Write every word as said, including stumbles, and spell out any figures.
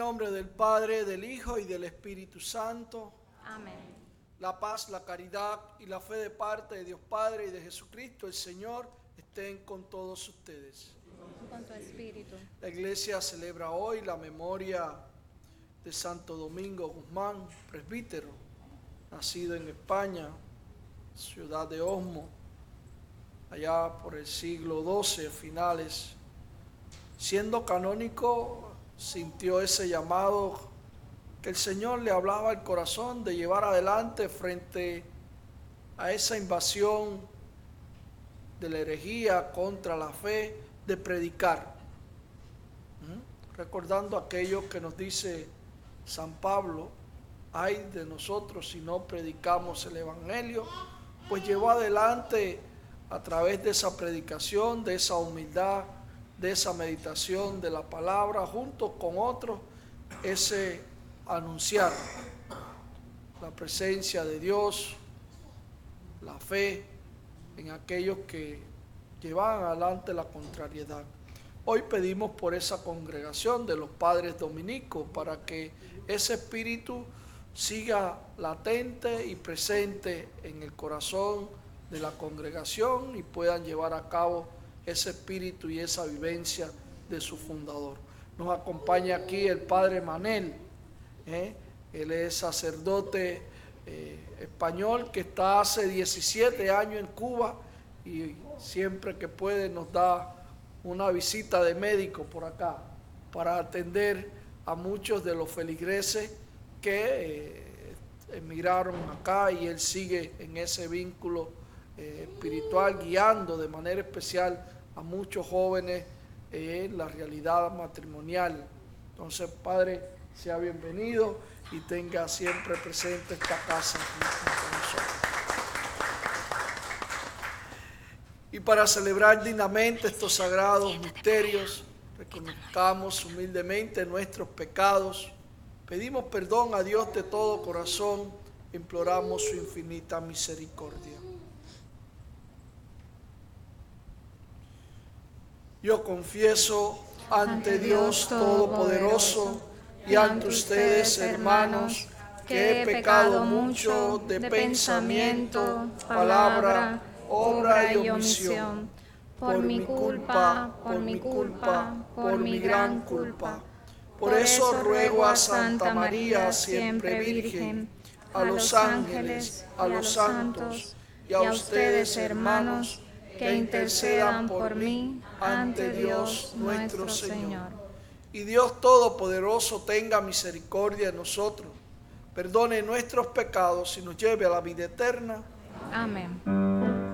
nombre del Padre, del Hijo y del Espíritu Santo. Amén. La paz, la caridad y la fe de parte de Dios Padre y de Jesucristo el Señor estén con todos ustedes. Con tu espíritu. La iglesia celebra hoy la memoria de Santo Domingo Guzmán, presbítero, nacido en España, ciudad de Osmo, allá por el siglo doce, finales. Siendo canónico, sintió ese llamado que el Señor le hablaba al corazón de llevar adelante frente a esa invasión de la herejía contra la fe, de predicar. ¿Mm? Recordando aquello que nos dice San Pablo: ay de nosotros si no predicamos el Evangelio. Pues llevó adelante a través de esa predicación, de esa humildad, de esa meditación de la palabra, junto con otros, ese anunciar la presencia de Dios, la fe en aquellos que llevan adelante la contrariedad. Hoy pedimos por esa congregación de los padres dominicos para que ese espíritu siga latente y presente en el corazón de la congregación y puedan llevar a cabo ese espíritu y esa vivencia de su fundador. Nos acompaña aquí el padre Manel, ¿eh? Él es sacerdote eh, español que está hace diecisiete años en Cuba y siempre que puede nos da una visita de médico por acá para atender a muchos de los feligreses que eh, emigraron acá, y él sigue en ese vínculo eh, espiritual, guiando de manera especial a muchos jóvenes en eh, la realidad matrimonial. Entonces, Padre, sea bienvenido y tenga siempre presente esta casa con nosotros. Y para celebrar dignamente estos sagrados misterios, reconozcamos humildemente nuestros pecados, pedimos perdón a Dios de todo corazón, imploramos su infinita misericordia. Yo confieso ante Dios Todopoderoso y ante ustedes, hermanos, que he pecado mucho de pensamiento, palabra, obra y omisión, por mi culpa, por mi culpa, por mi gran culpa. Por eso ruego a Santa María, siempre Virgen, a los ángeles, a los santos y a ustedes, hermanos, que intercedan por mí ante Dios nuestro Señor. Y Dios Todopoderoso tenga misericordia de nosotros, perdone nuestros pecados y nos lleve a la vida eterna. Amén.